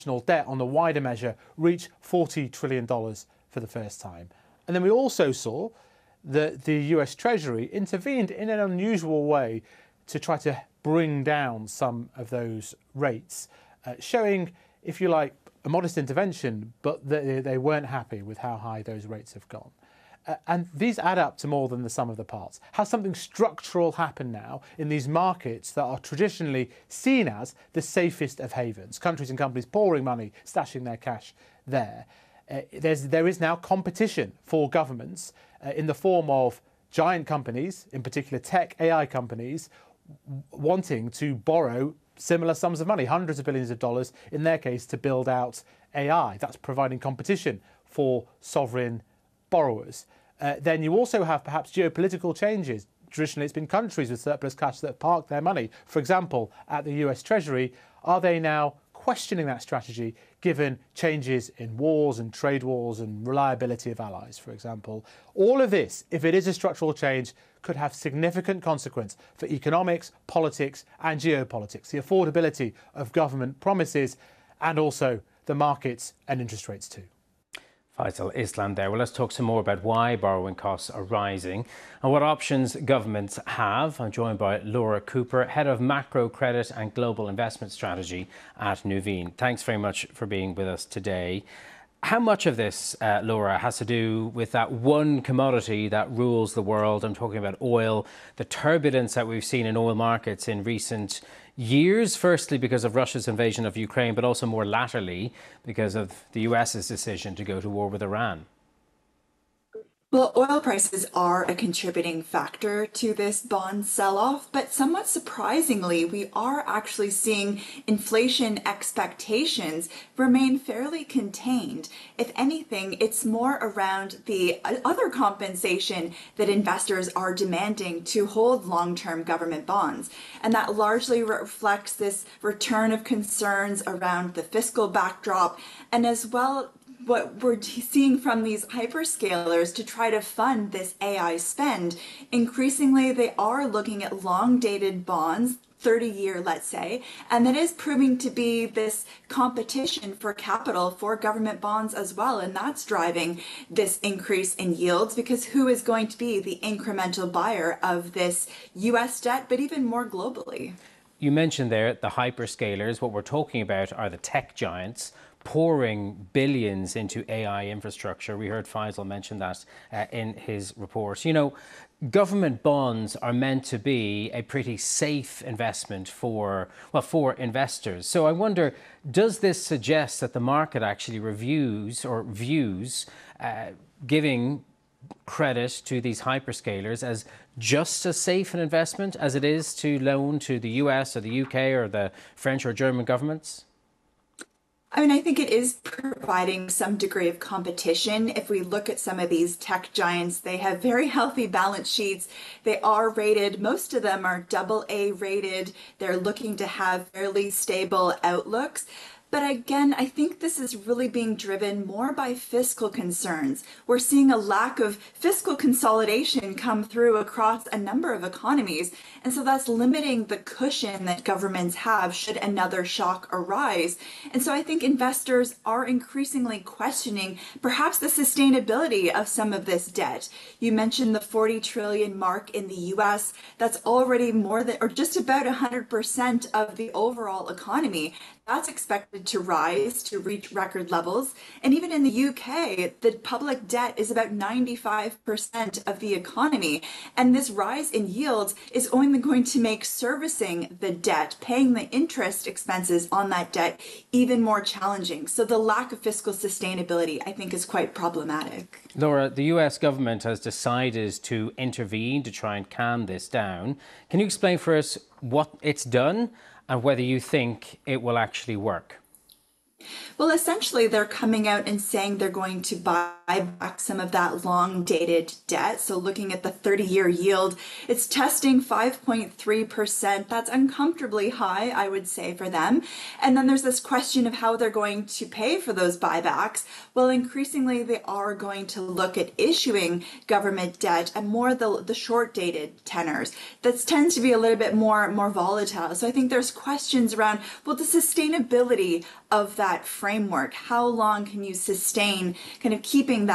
debt on the wider measure reach $40 trillion for the first time. And then we also saw that the US Treasury intervened in an unusual way to try to bring down some of those rates, showing, if you like, a modest intervention, but they weren't happy with how high those rates have gone. And these add up to more than the sum of the parts. Has something structural happened now in these markets that are traditionally seen as the safest of havens? Countries and companies pouring money, stashing their cash there. There is now competition for governments in the form of giant companies, in particular tech, AI companies, wanting to borrow similar sums of money, hundreds of billions of dollars, in their case, to build out AI. That's providing competition for sovereign borrowers. Then you also have perhaps geopolitical changes. Traditionally, it's been countries with surplus cash that have parked their money. For example, at the US Treasury, are they now questioning that strategy given changes in wars and trade wars and reliability of allies, for example? All of this, if it is a structural change, could have significant consequence for economics, politics and geopolitics, the affordability of government promises and also the markets and interest rates too. Faisal Islam there. Well, let's talk some more about why borrowing costs are rising and what options governments have. I'm joined by Laura Cooper, Head of Macro Credit and Global Investment Strategy at Nuveen. Thanks very much for being with us today. How much of this, Laura, has to do with that one commodity that rules the world? I'm talking about oil, the turbulence that we've seen in oil markets in recent years, firstly because of Russia's invasion of Ukraine, but also more latterly because of the US's decision to go to war with Iran. Well, oil prices are a contributing factor to this bond sell-off, but somewhat surprisingly, we are actually seeing inflation expectations remain fairly contained. If anything, it's more around the other compensation that investors are demanding to hold long-term government bonds. And that largely reflects this return of concerns around the fiscal backdrop and as well what we're seeing from these hyperscalers to try to fund this AI spend. Increasingly, they are looking at long-dated bonds, 30-year, let's say, and that is proving to be this competition for capital for government bonds as well. And that's driving this increase in yields because who is going to be the incremental buyer of this US debt, but even more globally? You mentioned there the hyperscalers. What we're talking about are the tech giants pouring billions into AI infrastructure. We heard Faisal mention that in his report. You know, government bonds are meant to be a pretty safe investment for investors. So I wonder, does this suggest that the market actually reviews or views giving credit to these hyperscalers as just as safe an investment as it is to loan to the US or the UK or the French or German governments? I mean, I think it is providing some degree of competition. If we look at some of these tech giants, they have very healthy balance sheets. They are rated. Most of them are AA rated. They're looking to have fairly stable outlooks. But again, I think this is really being driven more by fiscal concerns. We're seeing a lack of fiscal consolidation come through across a number of economies. And so that's limiting the cushion that governments have should another shock arise. And so I think investors are increasingly questioning perhaps the sustainability of some of this debt. You mentioned the 40 trillion mark in the US. That's already more than, or just about 100% of the overall economy. That's expected to rise to reach record levels. And even in the UK, the public debt is about 95% of the economy. And this rise in yields is only going to make servicing the debt, paying the interest expenses on that debt, even more challenging. So the lack of fiscal sustainability, I think, is quite problematic. Laura, the US government has decided to intervene to try and calm this down. Can you explain for us what it's done and whether you think it will actually work? Well, essentially, they're coming out and saying they're going to buy back some of that long-dated debt. So looking at the 30-year yield, it's testing 5.3%. That's uncomfortably high, I would say, for them. And then there's this question of how they're going to pay for those buybacks. Well, increasingly, they are going to look at issuing government debt and more the short-dated tenors. That tends to be a little bit more volatile. So I think there's questions around, well, the sustainability of that that framework? How long can you sustain kind of keeping that